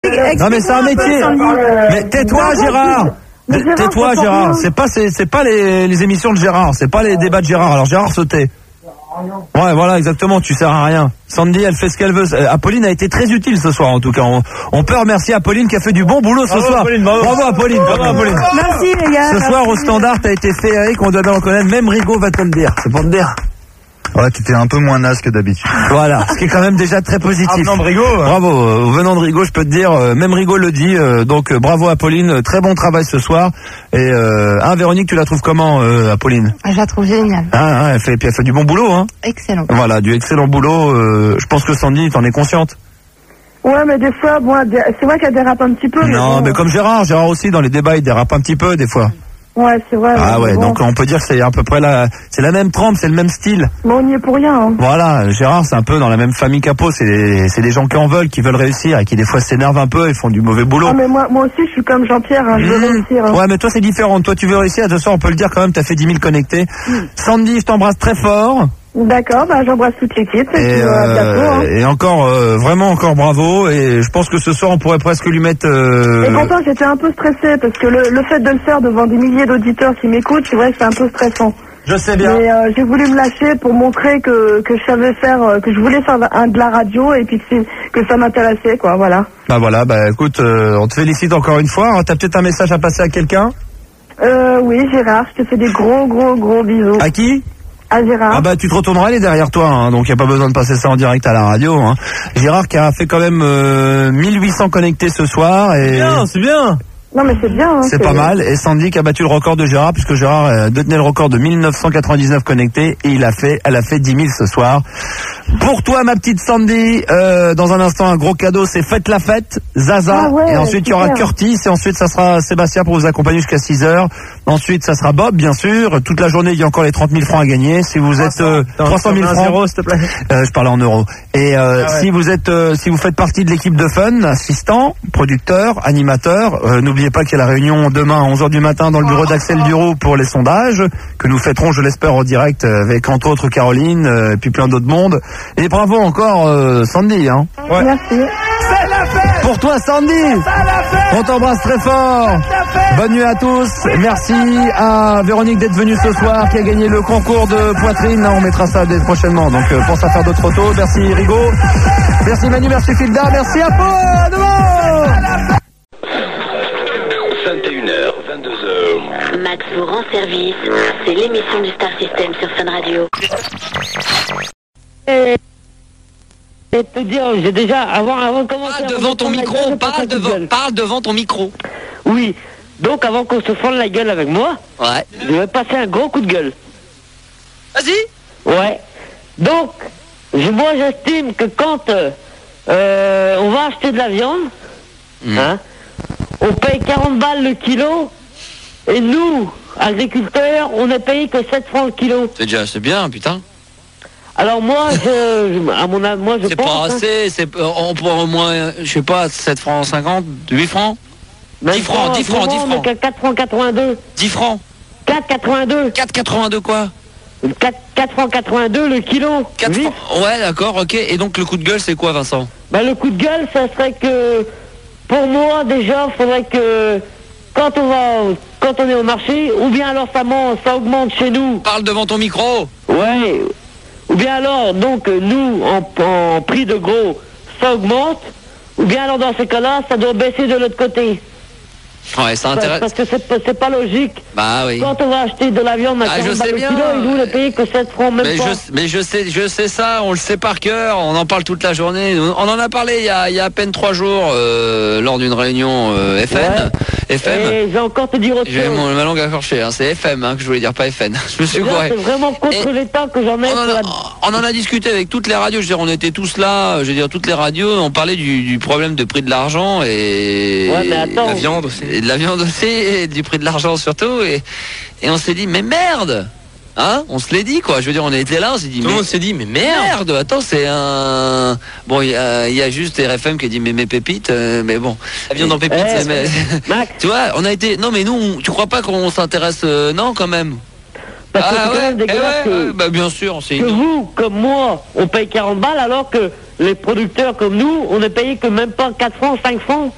Non mais c'est un métier. Mais tais-toi Gérard. Tais-toi Gérard. C'est pas les émissions de Gérard. C'est pas les débats de Gérard. Alors Gérard se tait. Ouais, voilà, exactement, tu sers à rien. Sandy, elle fait ce qu'elle veut. Apolline a été très utile ce soir, en tout cas. On peut remercier Apolline qui a fait du bon boulot ce soir. Bravo Apolline. Merci les gars. Ce soir, au standard, t'as été féerique, on doit bien le reconnaître. Même Rigaud va te le dire. C'est pour te dire. Ouais, tu étais un peu moins naze que d'habitude. Voilà, ce qui est quand même déjà très positif. Venant de Rigaud. Bravo, venant de Rigaud, je peux te dire, même Rigaud le dit, donc bravo Apolline, très bon travail ce soir. Et Véronique, tu la trouves comment, Apolline? Je la trouve géniale. Elle fait du bon boulot, hein. Excellent. Voilà, du excellent boulot. Je pense que Sandy, t'en es consciente. Ouais, mais des fois, bon, c'est vrai qu'elle dérape un petit peu. Non, mais comme Gérard aussi dans les débats, il dérape un petit peu des fois. Ouais, c'est vrai. Ah ouais, bon. donc on peut dire que c'est à peu près c'est la même trempe, c'est le même style. Mais on n'y est pour rien. Hein. Voilà, Gérard, c'est un peu dans la même famille qu'Apo, c'est des gens qui en veulent, qui veulent réussir et qui des fois s'énervent un peu et font du mauvais boulot. Ah mais moi aussi je suis comme Jean-Pierre, hein, je veux réussir. Hein. Ouais, mais toi c'est différent, toi tu veux réussir, de toute façon on peut le dire quand même, t'as fait 10 000 connectés. Sandy, je t'embrasse très fort. D'accord, j'embrasse toute l'équipe et puis à bientôt. Hein. Et encore, vraiment encore bravo, et je pense que ce soir on pourrait presque lui mettre... Et pourtant j'étais un peu stressée, parce que le fait de le faire devant des milliers d'auditeurs qui m'écoutent, c'est vrai que c'est un peu stressant. Je sais bien. Mais j'ai voulu me lâcher pour montrer que je savais faire, que je voulais faire de la radio et puis que ça m'intéressait, quoi, voilà. Écoute, on te félicite encore une fois, t'as peut-être un message à passer à quelqu'un? Oui, Gérard, je te fais des gros bisous. À qui? À Gérard. Tu te retourneras, elle est derrière toi, hein, donc il n'y a pas besoin de passer ça en direct à la radio. Hein. Gérard qui a fait quand même 1800 connectés ce soir. Et... C'est bien. Non mais c'est bien. Hein, c'est pas mal. Et Sandy qui a battu le record de Gérard, puisque Gérard détenait le record de 1999 connectés, et elle a fait 10 000 ce soir. Pour toi, ma petite Sandy, dans un instant, un gros cadeau, c'est Faites la fête, Zaza. Et ensuite, il y aura Curtis. Et ensuite, ça sera Sébastien pour vous accompagner jusqu'à 6h. Ensuite, ça sera Bob, bien sûr. Toute la journée, il y a encore les 30 000 francs à gagner. Si vous êtes 300 000 francs. Zéro, s'il te plaît. Je parlais en euros. Et si vous faites partie de l'équipe de Fun, assistant, producteur, animateur, n'oubliez pas qu'il y a la réunion demain à 11h du matin dans le bureau d'Axel Bureau pour les sondages, que nous fêterons, je l'espère, en direct avec entre autres Caroline, et puis plein d'autres mondes. Et bravo encore Sandy, hein. Ouais. Merci. Pour toi Sandy, on t'embrasse très fort. Bonne nuit à tous. Merci à Véronique d'être venue ce soir, qui a gagné le concours de poitrine. On mettra ça dès prochainement, donc pense à faire d'autres photos. Merci Rigaud, merci Manu, merci Filda, merci à Paul. À demain. 21h, 22h. Max vous rend service. C'est l'émission du Star System sur Fun Radio. Et te dire, j'ai déjà, avant de commencer... Parle devant ton micro, parle devant ton micro. Oui, donc avant qu'on se fende la gueule avec moi, ouais, je vais passer un gros coup de gueule. Vas-y. Ouais, donc, moi j'estime que quand on va acheter de la viande, hein, on paye 40 balles le kilo, et nous, agriculteurs, on n'est payé que 7 francs le kilo. C'est bien, putain. Alors moi, moi je c'est pense... pas assez, on pourrait au moins, je sais pas, 7 francs 50, 8 francs 10 francs, 10 francs, 10 francs. On est qu'à 4 francs 82. 10 francs. 4,82. 4,82 quoi? 4 francs 82 le kilo. 4 francs. Ouais, d'accord, ok. Et donc le coup de gueule, c'est quoi, Vincent? Le coup de gueule, ça serait que, pour moi, déjà, il faudrait que, quand on est au marché, ou bien alors ça augmente chez nous. Parle devant ton micro. Ouais. Ou bien alors, donc, nous, en prix de gros, ça augmente. Ou bien alors, dans ces cas-là, ça doit baisser de l'autre côté. Ouais, ça intéresse. Parce que c'est pas logique. Bah oui. Quand on va acheter de la viande à 40 balles le kilo, et nous, on ne paye que 7 francs, même pas. Mais je sais ça, on le sait par cœur, on en parle toute la journée. On en a parlé il y a à peine 3 jours lors d'une réunion FM. Et j'ai encore te dire autre chose. J'ai ma langue accrochée, hein. C'est FM que je voulais dire, pas FN. Je me suis C'est vraiment contre l'État que j'en ai. On en a discuté avec toutes les radios, je veux dire, on était tous là, je veux dire, toutes les radios, on parlait du problème de prix de l'argent et la viande aussi. Et de la viande aussi, et du prix de l'argent surtout, et on s'est dit, mais merde! Hein, on se l'est dit quoi, je veux dire, on était là, on s'est dit, on s'est dit, mais merde, attends, c'est un... Bon, il y a juste RFM qui a dit, mais mes pépites, mais bon, la viande en pépites, tu vois, on a été... Non mais nous, tu crois pas qu'on s'intéresse... non quand même. Parce que c'est quand même dégueulasse bah bien sûr, c'est... Que vous, comme moi, on paye 40 balles, alors que les producteurs comme nous, on n'est payé que même pas 4 francs, 5 francs.